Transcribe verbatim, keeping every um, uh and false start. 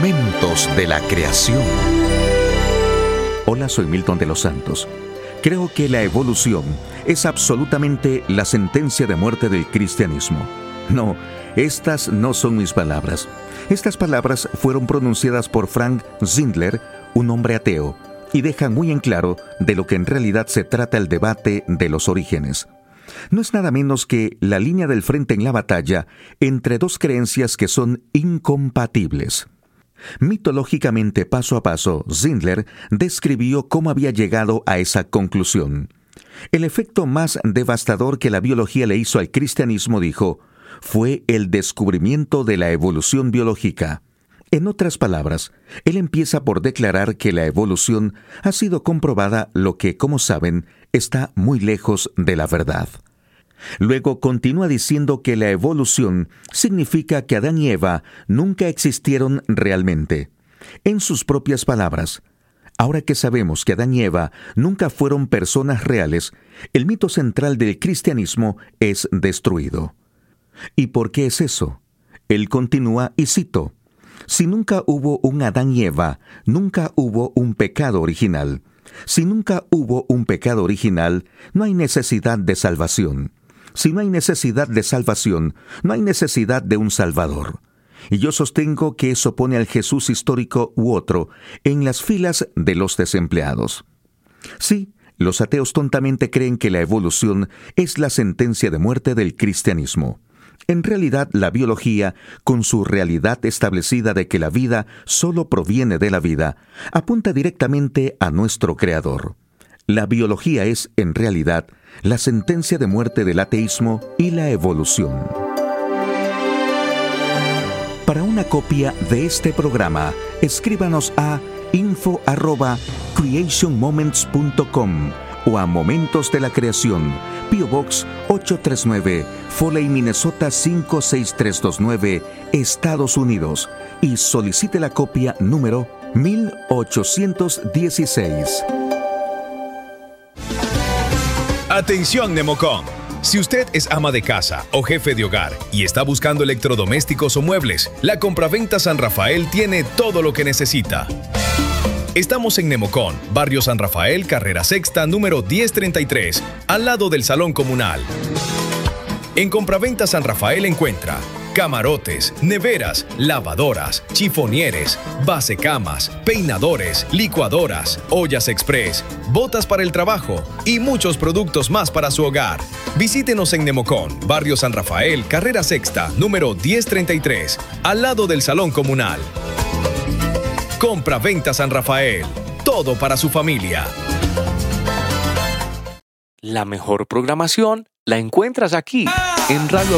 Momentos de la creación. Hola, soy Milton de los Santos. Creo que la evolución es absolutamente la sentencia de muerte del cristianismo. No, estas no son mis palabras. Estas palabras fueron pronunciadas por Frank Zindler, un hombre ateo, y dejan muy en claro de lo que en realidad se trata el debate de los orígenes. No es nada menos que la línea del frente en la batalla entre dos creencias que son incompatibles. Mitológicamente, paso a paso, Zindler describió cómo había llegado a esa conclusión. El efecto más devastador que la biología le hizo al cristianismo, dijo, fue el descubrimiento de la evolución biológica. En otras palabras, él empieza por declarar que la evolución ha sido comprobada, lo que, como saben, está muy lejos de la verdad. Luego continúa diciendo que la evolución significa que Adán y Eva nunca existieron realmente. En sus propias palabras, ahora que sabemos que Adán y Eva nunca fueron personas reales, el mito central del cristianismo es destruido. ¿Y por qué es eso? Él continúa y cito, si nunca hubo un Adán y Eva, nunca hubo un pecado original. Si nunca hubo un pecado original, no hay necesidad de salvación. Si no hay necesidad de salvación, no hay necesidad de un Salvador. Y yo sostengo que eso pone al Jesús histórico u otro en las filas de los desempleados. Sí, los ateos tontamente creen que la evolución es la sentencia de muerte del cristianismo. En realidad, la biología, con su realidad establecida de que la vida solo proviene de la vida, apunta directamente a nuestro Creador. La biología es, en realidad, la sentencia de muerte del ateísmo y la evolución. Para una copia de este programa, escríbanos a info arroba creation moments punto com o a Momentos de la Creación, P O Box ocho tres nueve, Foley, Minnesota cinco seis tres dos nueve, Estados Unidos, y solicite la copia número mil ochocientos dieciséis. Atención, Nemocom. Si usted es ama de casa o jefe de hogar y está buscando electrodomésticos o muebles, la Compraventa San Rafael tiene todo lo que necesita. Estamos en Nemocom, Barrio San Rafael, Carrera Sexta, número diez treinta y tres, al lado del Salón Comunal. En Compraventa San Rafael encuentra camarotes, neveras, lavadoras, chifonieres, basecamas, peinadores, licuadoras, ollas express, botas para el trabajo y muchos productos más para su hogar. Visítenos en Nemocom, Barrio San Rafael, Carrera Sexta, número diez treinta y tres, al lado del Salón Comunal. Compraventa San Rafael, todo para su familia. La mejor programación la encuentras aquí, en Radio